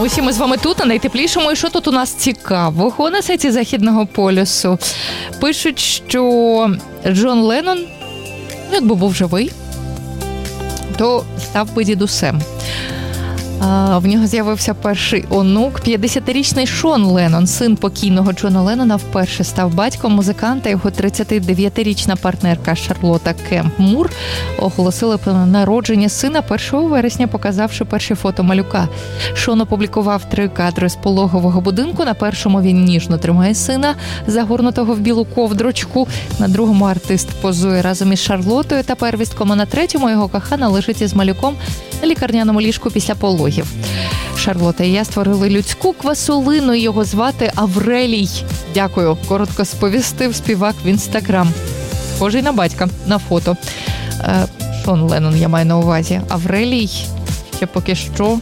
Усі ми з вами тут, на найтеплішому. І що тут у нас цікавого на сайті Західного полюсу? Пишуть, що Джон Леннон, якби був живий, то став би дідусем. В нього з'явився перший онук. 50-річний Шон Леннон, син покійного Джона Леннона, вперше став батьком музиканта. Його 39-річна партнерка Шарлотта Кемп Мур оголосила про народження сина 1 вересня, показавши перші фото малюка. Шон опублікував 3 кадри з пологового будинку. На першому він ніжно тримає сина, загорнутого в білу ковдрочку. На другому артист позує разом із Шарлотою та первістком, а на третьому його кохана лежить із малюком на лікарняному ліжку після пологів. Шарлотта і я створили людську квасолину, його звати Аврелій. Дякую, коротко сповістив співак в Інстаграм. Схожий на батька на фото. Шон Леннон, я маю на увазі. Аврелій ще поки що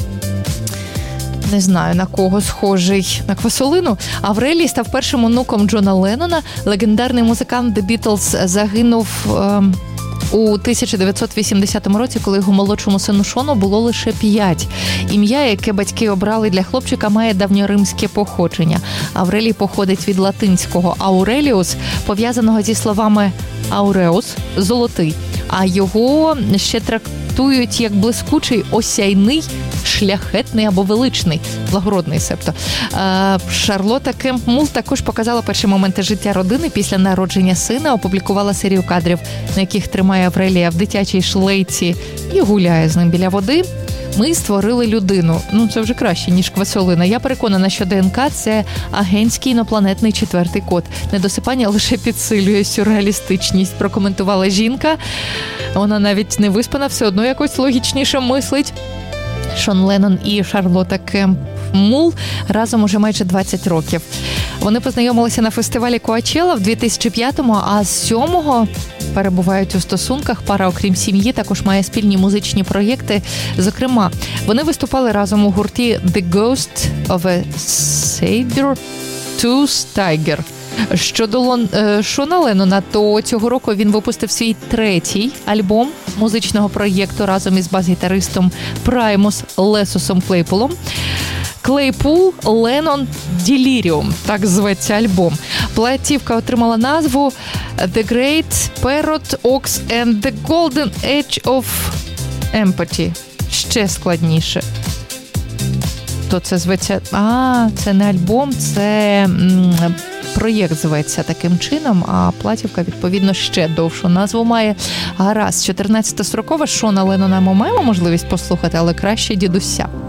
не знаю, на кого схожий. На квасолину? Аврелій став першим онуком Джона Леннона. Легендарний музикант The Beatles загинув у 1980 році, коли його молодшому сину Шону було лише 5. Ім'я, яке батьки обрали для хлопчика, має давньоримське походження. Аврелій походить від латинського «ауреліус», пов'язаного зі словами «ауреус» – «золотий», а його ще трактують як блискучий, осяйний, шляхетний або величний, благородний себто. Шарлотта Кемп Мур також показала перші моменти життя родини після народження сина, опублікувала серію кадрів, на яких тримає Аврелія в дитячій шлейці і гуляє з ним біля води. Ми створили людину. Це вже краще, ніж квасолина. Я переконана, що ДНК – це агентський інопланетний 4-й код. Недосипання лише підсилює сюрреалістичність, прокоментувала жінка. Вона навіть не виспана, все одно якось логічніше мислить. Шон Леннон і Шарлотта Кемп Мур разом уже майже 20 років. Вони познайомилися на фестивалі Коачелла в 2005-му, а з 7-го перебувають у стосунках. Пара, окрім сім'ї, також має спільні музичні проєкти. Зокрема, вони виступали разом у гурті The Ghost of a Saber Tooth Tiger. Щодо Шона Леннона, то цього року він випустив свій 3-й альбом музичного проєкту разом із бас-гітаристом Праймус Лесусом Клейпулом. Клейпул Леннон Delirium, так зветься альбом. Платівка отримала назву The Great Parrot Ox and the Golden Age of Empathy. Ще складніше. То це зветься... це не альбом, це проєкт зветься таким чином, а платівка, відповідно, ще довшу назву має. Гаразд, 14:40 Шона Леннона ми маємо можливість послухати, але краще дідуся.